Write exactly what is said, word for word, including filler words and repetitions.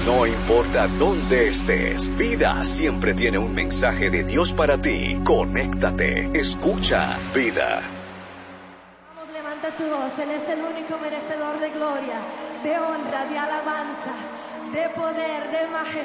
No importa dónde estés, Vida siempre tiene un mensaje de Dios para ti. Conéctate, escucha Vida. Vamos, levanta tu voz. Él es el único merecedor de gloria, de honra, de alabanza, de poder, de majestad.